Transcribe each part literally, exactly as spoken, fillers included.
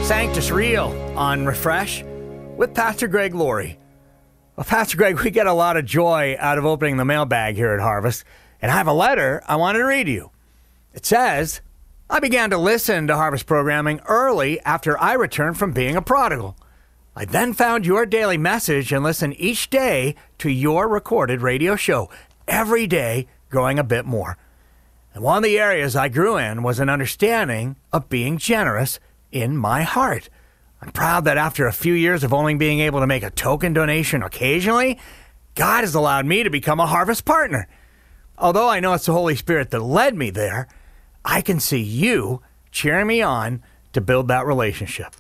Sanctus Real on Refresh with Pastor Greg Laurie. Well, Pastor Greg, we get a lot of joy out of opening the mailbag here at Harvest, and I have a letter I wanted to read to you. It says, I began to listen to Harvest programming early after I returned from being a prodigal. I then found your daily message and listened each day to your recorded radio show, every day growing a bit more. And one of the areas I grew in was an understanding of being generous in my heart. I'm proud that after a few years of only being able to make a token donation occasionally, God has allowed me to become a Harvest partner. Although I know it's the Holy Spirit that led me there, I can see you cheering me on to build that relationship.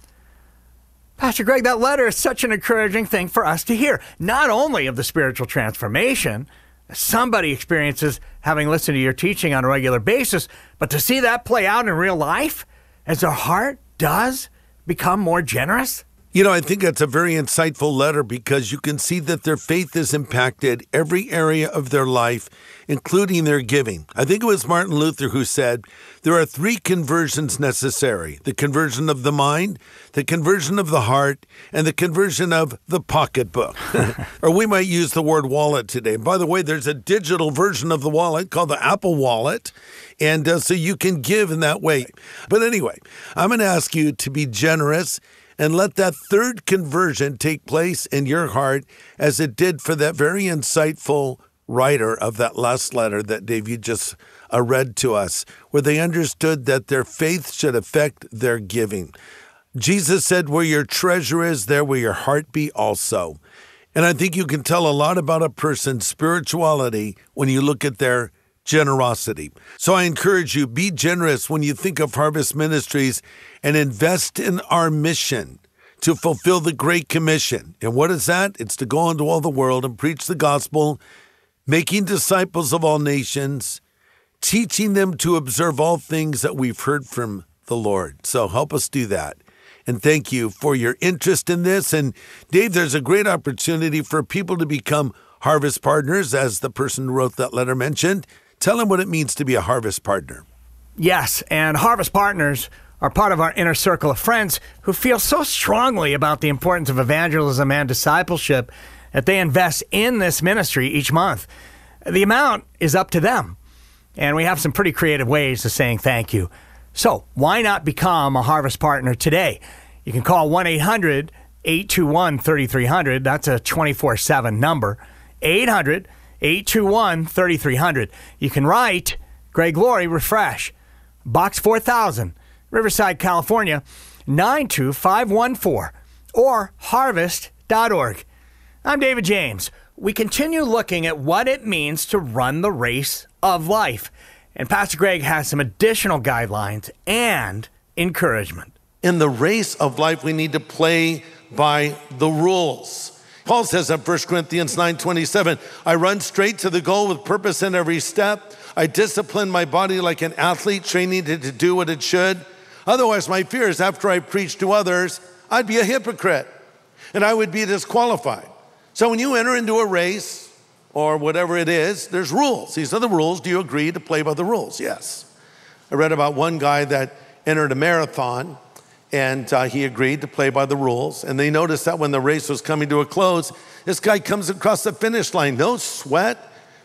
Pastor Greg, that letter is such an encouraging thing for us to hear, not only of the spiritual transformation somebody experiences having listened to your teaching on a regular basis, but to see that play out in real life as their heart does become more generous? You know, I think that's a very insightful letter because you can see that their faith has impacted every area of their life, including their giving. I think it was Martin Luther who said, there are three conversions necessary: the conversion of the mind, the conversion of the heart, and the conversion of the pocketbook. Or we might use the word wallet today. And by the way, there's a digital version of the wallet called the Apple Wallet, and uh, so you can give in that way. But anyway, I'm going to ask you to be generous and let that third conversion take place in your heart as it did for that very insightful writer of that last letter that Dave, you just uh, read to us, where they understood that their faith should affect their giving. Jesus said, where your treasure is, there will your heart be also. And I think you can tell a lot about a person's spirituality when you look at their generosity. So I encourage you, be generous when you think of Harvest Ministries and invest in our mission to fulfill the Great Commission. And what is that? It's to go into all the world and preach the gospel, making disciples of all nations, teaching them to observe all things that we've heard from the Lord. So help us do that. And thank you for your interest in this. And Dave, there's a great opportunity for people to become Harvest partners, as the person who wrote that letter mentioned. Tell them what it means to be a Harvest partner. Yes, and Harvest partners are part of our inner circle of friends who feel so strongly about the importance of evangelism and discipleship that they invest in this ministry each month. The amount is up to them, and we have some pretty creative ways of saying thank you. So why not become a Harvest partner today? You can call one eight hundred, eight two one, three three zero zero. That's a twenty-four seven number. eight hundred, eight two one, three three zero zero. You can write Greg Laurie, Refresh, Box four thousand, Riverside, California, nine two five one four, or harvest dot org. I'm David James. We continue looking at what it means to run the race of life. And Pastor Greg has some additional guidelines and encouragement. In the race of life, we need to play by the rules. Paul says in First Corinthians nine twenty-seven, I run straight to the goal with purpose in every step. I discipline my body like an athlete, training it to do what it should. Otherwise, my fear is after I preach to others, I'd be a hypocrite and I would be disqualified. So when you enter into a race or whatever it is, there's rules. These are the rules. Do you agree to play by the rules? Yes. I read about one guy that entered a marathon, and uh, he agreed to play by the rules. And they noticed that when the race was coming to a close, this guy comes across the finish line, no sweat.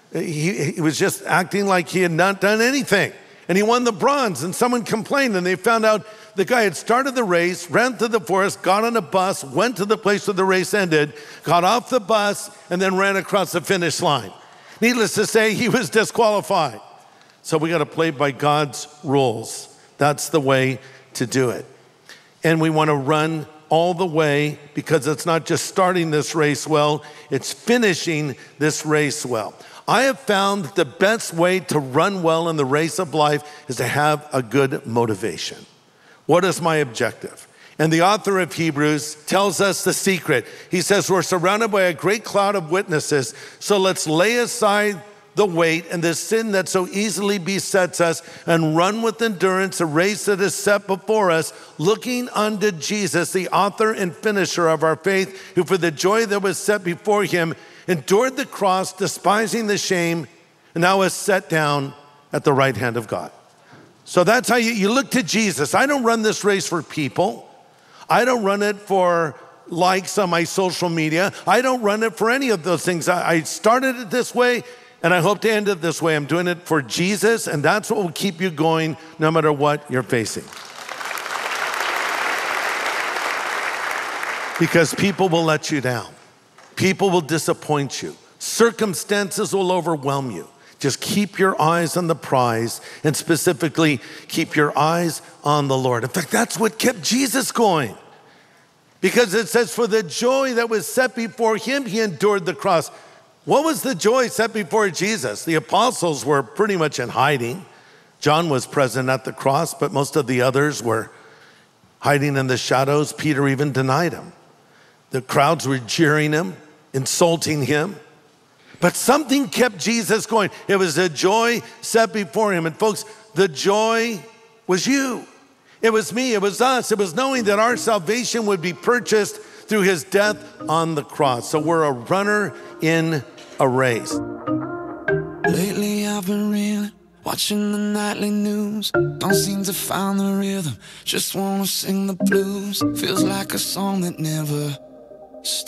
He, he was just acting like he had not done anything. And he won the bronze, and someone complained, and they found out the guy had started the race, ran through the forest, got on a bus, went to the place where the race ended, got off the bus, and then ran across the finish line. Needless to say, he was disqualified. So we got to play by God's rules. That's the way to do it. And we want to run all the way, because it's not just starting this race well, it's finishing this race well. I have found the best way to run well in the race of life is to have a good motivation. What is my objective? And the author of Hebrews tells us the secret. He says, we're surrounded by a great cloud of witnesses, so let's lay aside the weight and the sin that so easily besets us and run with endurance a race that is set before us, looking unto Jesus, the author and finisher of our faith, who for the joy that was set before him endured the cross, despising the shame, and now is set down at the right hand of God. So that's how you, you look to Jesus. I don't run this race for people. I don't run it for likes on my social media. I don't run it for any of those things. I, I started it this way, and I hope to end it this way. I'm doing it for Jesus, and that's what will keep you going no matter what you're facing. Because people will let you down. People will disappoint you. Circumstances will overwhelm you. Just keep your eyes on the prize, and specifically, keep your eyes on the Lord. In fact, that's what kept Jesus going. Because it says, for the joy that was set before him, he endured the cross. What was the joy set before Jesus? The apostles were pretty much in hiding. John was present at the cross, but most of the others were hiding in the shadows. Peter even denied him. The crowds were jeering him, insulting him. But something kept Jesus going. It was a joy set before him. And folks, the joy was you. It was me. It was us. It was knowing that our salvation would be purchased through his death on the cross. So we're a runner in a race. Lately I've been reeling, watching the nightly news. Don't seem to find the rhythm. Just wanna sing the blues. Feels like a song that never stops.